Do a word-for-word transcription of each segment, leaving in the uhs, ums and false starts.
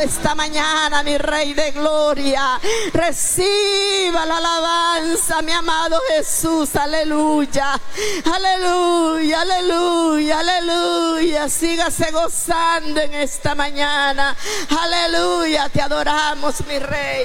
Esta mañana, mi Rey de Gloria, reciba la alabanza, mi amado Jesús, aleluya, aleluya, aleluya, aleluya. Sígase gozando en esta mañana, aleluya, te adoramos, mi Rey.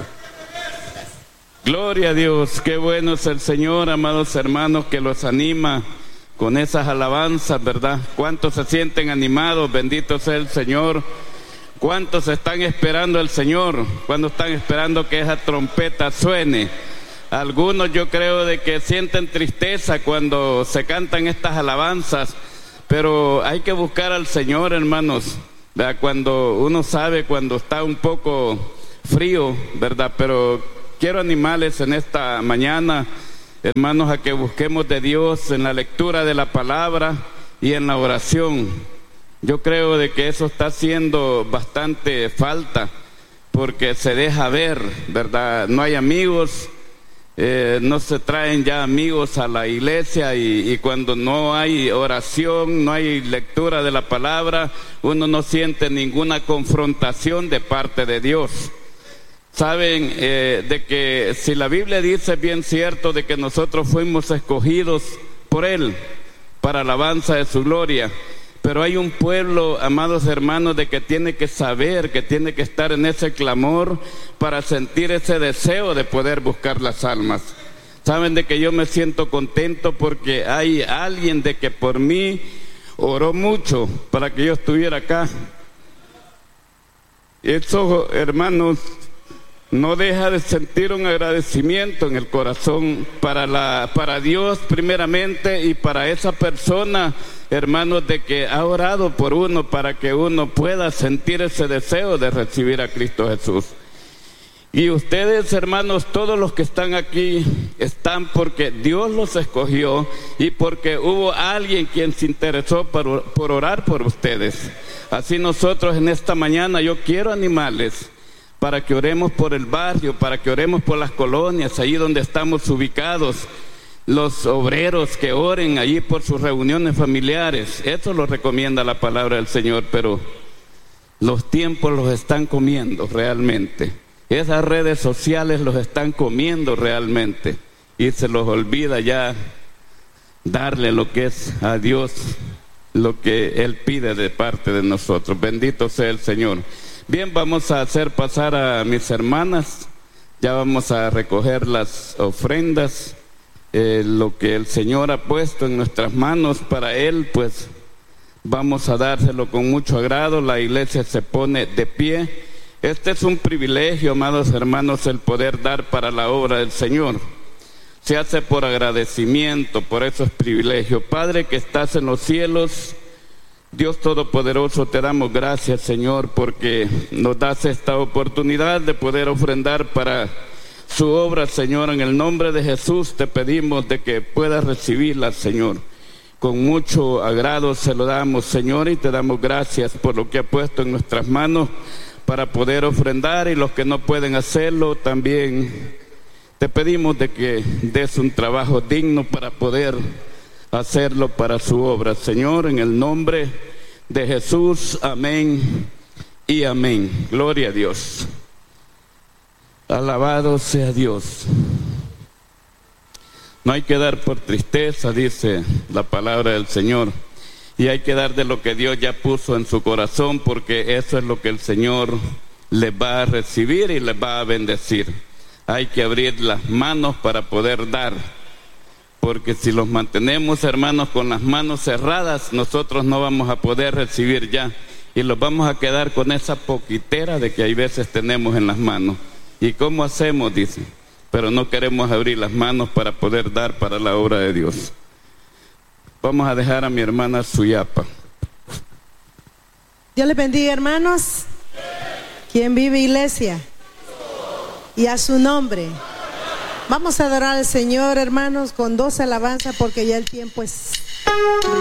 Gloria a Dios, qué bueno es el Señor, amados hermanos, que los anima con esas alabanzas, ¿verdad? ¿Cuántos se sienten animados? Bendito sea el Señor. ¿Cuántos están esperando al Señor? ¿Cuántos están esperando que esa trompeta suene? Algunos yo creo de que sienten tristeza cuando se cantan estas alabanzas, pero hay que buscar al Señor, hermanos, ¿verdad? Cuando uno sabe cuando está un poco frío, ¿verdad? Pero quiero animarles en esta mañana, hermanos, a que busquemos de Dios en la lectura de la palabra y en la oración. Yo creo de que eso está haciendo bastante falta, porque se deja ver, ¿verdad? No hay amigos, eh, no se traen ya amigos a la iglesia y, y cuando no hay oración, no hay lectura de la palabra, uno no siente ninguna confrontación de parte de Dios. Saben eh, de que si la Biblia dice bien cierto de que nosotros fuimos escogidos por Él para alabanza de su gloria, pero hay un pueblo, amados hermanos, de que tiene que saber, que tiene que estar en ese clamor para sentir ese deseo de poder buscar las almas. Saben de que yo me siento contento porque hay alguien de que por mí oró mucho para que yo estuviera acá. Eso, hermanos, no deja de sentir un agradecimiento en el corazón para la, para Dios primeramente y para esa persona, hermanos, de que ha orado por uno para que uno pueda sentir ese deseo de recibir a Cristo Jesús. Y ustedes, hermanos, todos los que están aquí están porque Dios los escogió y porque hubo alguien quien se interesó por, por orar por ustedes. Así nosotros en esta mañana yo quiero animarles para que oremos por el barrio, para que oremos por las colonias, ahí donde estamos ubicados, los obreros que oren allí por sus reuniones familiares. Eso lo recomienda la palabra del Señor, pero los tiempos los están comiendo realmente. Esas redes sociales los están comiendo realmente y se los olvida ya darle lo que es a Dios, lo que Él pide de parte de nosotros. Bendito sea el Señor. Bien, vamos a hacer pasar a mis hermanas, ya vamos a recoger las ofrendas, eh, lo que el Señor ha puesto en nuestras manos para Él, pues vamos a dárselo con mucho agrado. La iglesia se pone de pie. Este es un privilegio, amados hermanos, el poder dar para la obra del Señor. Se hace por agradecimiento, por eso es privilegio. Padre que estás en los cielos, Dios Todopoderoso, te damos gracias, Señor, porque nos das esta oportunidad de poder ofrendar para su obra, Señor. En el nombre de Jesús te pedimos de que puedas recibirla, Señor. Con mucho agrado se lo damos, Señor, y te damos gracias por lo que ha puesto en nuestras manos para poder ofrendar, y los que no pueden hacerlo también te pedimos de que des un trabajo digno para poder hacerlo para su obra, Señor, en el nombre de Jesús, amén y amén. Gloria a Dios. Alabado sea Dios. No hay que dar por tristeza, dice la palabra del Señor, y hay que dar de lo que Dios ya puso en su corazón, porque eso es lo que el Señor les va a recibir y les va a bendecir. Hay que abrir las manos para poder dar, porque si los mantenemos, hermanos, con las manos cerradas, nosotros no vamos a poder recibir ya, y los vamos a quedar con esa poquitera de que hay veces tenemos en las manos. ¿Y cómo hacemos? Dice, pero no queremos abrir las manos para poder dar para la obra de Dios. Vamos a dejar a mi hermana Suyapa. Dios les bendiga, hermanos. ¿Quién vive, iglesia? Y a su nombre. Vamos a adorar al Señor, hermanos, con dos alabanzas, porque ya el tiempo es